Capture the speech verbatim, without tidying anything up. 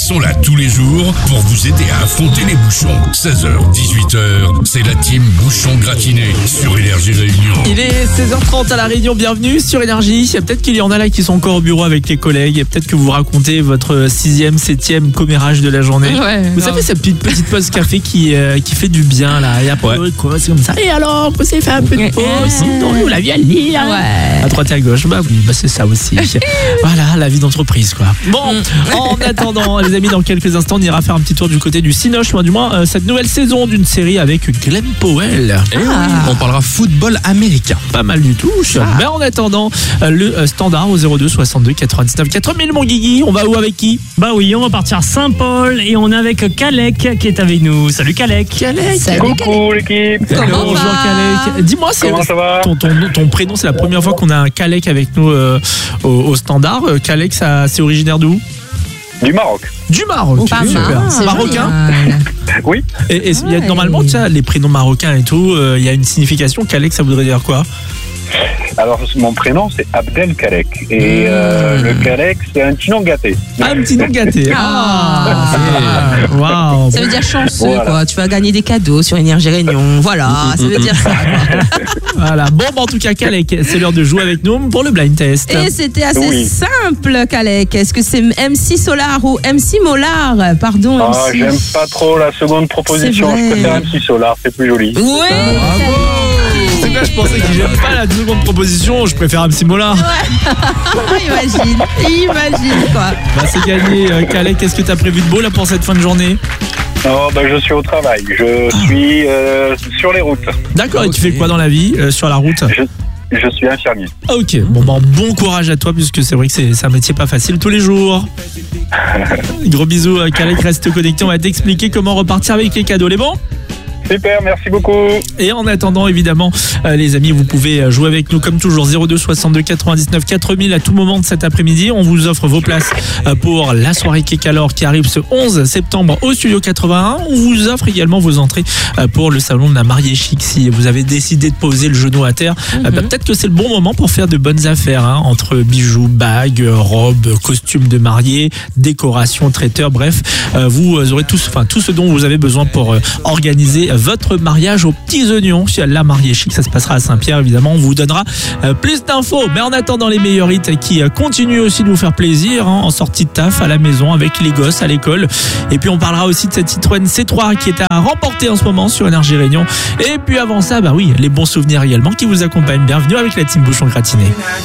sont là tous les jours pour vous aider à affronter les bouchons. seize heures, dix-huit heures, c'est la team Bouchon Gratiné sur Énergie Réunion. Il est seize heures trente à La Réunion, bienvenue sur Énergie. Peut-être qu'il y en a là qui sont encore au bureau avec les collègues. Peut-être que vous racontez votre sixième, septième commérage de la journée. Ouais, vous non. savez cette petite, petite pause café qui, euh, qui fait du bien là. Et après, ouais. quoi, c'est comme ça. Et alors, vous avez fait un peu de pause, sinon vous la vie à lire. Ouais. À droite et à gauche, bah oui, bah c'est ça aussi. Voilà, la vie d'entreprise quoi. Bon, en attendant, les amis, dans quelques instants, on ira faire un petit tour du côté du Cinoche, du moins euh, cette nouvelle saison d'une série avec Glenn Powell. Et oui, on parlera football américain. Pas mal du tout. Ah. Mais en attendant, euh, le euh, standard au zéro deux soixante-deux quatre-vingt-dix-neuf quatre mille, mon Guigui, on va où avec qui? Bah oui, on va partir à Saint-Paul et on est avec Kalek qui est avec nous. Salut Kalek. Kalek. Salut, Coucou l'équipe. Comment Bonjour va Kalek. Dis-moi, c'est Comment ça va? ton, ton, ton prénom, c'est la première fois qu'on a un Kalek avec nous euh, au, au standard. Euh, Kalek, ça, c'est originaire d'où? Du Maroc. Du Maroc. Pas Super. mal, c'est Marocain. génial. Oui. Et, et il y a, Ouais. normalement, tu sais, les prénoms marocains et tout, euh, il y a une signification. Kalek, ça voudrait dire quoi? Alors mon prénom c'est Abdel Kalek et euh, le Kalek c'est un petit nom gâté. Ah, un petit nom gâté. Ah. Ah, waouh. Ça veut dire chanceux, Voilà. quoi. Tu vas gagner des cadeaux sur Énergie Réunion. Voilà, ça veut dire ça. Voilà. Bon, bah, en tout cas, Kalek, c'est l'heure de jouer avec nous pour le blind test. Et c'était assez Oui. simple, Kalek. Est-ce que c'est M C Solar ou M C Molar? Pardon, Ah, M C. j'aime pas trop la seconde proposition, C'est je vrai. préfère un petit solar, c'est plus joli. Ouais. C'est quoi, je pensais que j'aime pas la seconde proposition, je préfère un petit mot là. Imagine, imagine quoi. Bah, c'est gagné. Euh, Kalek, qu'est-ce que t'as prévu de beau là pour cette fin de journée? Oh, bah, je suis au travail, je suis euh, sur les routes. D'accord, et tu Ok. fais quoi dans la vie euh, sur la route? Je, je suis infirmier. Ah, ok, bon, bah, bon courage à toi, puisque c'est vrai que c'est, c'est un métier pas facile tous les jours. Gros bisous, euh, Kalek, reste connecté, on va t'expliquer comment repartir avec les cadeaux, les bons? Super, merci beaucoup. Et en attendant, évidemment, euh, les amis, vous pouvez euh, jouer avec nous comme toujours, zéro deux soixante-deux quatre-vingt-dix-neuf quatre mille à tout moment de cet après-midi. On vous offre vos places euh, pour la soirée Kekalor qui arrive ce onze septembre au Studio quatre-vingt-un. On vous offre également vos entrées euh, pour le salon de la mariée chic. Si vous avez décidé de poser le genou à terre, euh, bah, peut-être que c'est le bon moment pour faire de bonnes affaires, hein, entre bijoux, bagues, robes, costumes de mariée, décoration, traiteur, bref, euh, vous aurez tout, enfin, tout ce dont vous avez besoin pour euh, organiser votre mariage aux petits oignons chez la mariée chic. Ça se passera à Saint-Pierre, évidemment. On vous donnera euh, plus d'infos. Mais en attendant, les meilleurs hits qui euh, continuent aussi de vous faire plaisir, hein, en sortie de taf, à la maison, avec les gosses, à l'école. Et puis on parlera aussi de cette Citroën C trois qui est à remporter en ce moment sur Énergie Réunion. Et puis avant ça, bah oui, les bons souvenirs également qui vous accompagnent. Bienvenue avec la team Bouchon Gratiné.